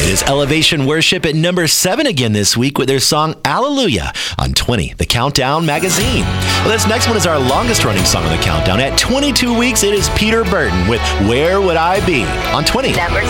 It is Elevation Worship at number 7 again this week with their song Alleluia on 20, the Countdown magazine. Well, this next one is our longest running song on the countdown. At 22 weeks, it is Peter Burton with Where Would I Be on 20. Number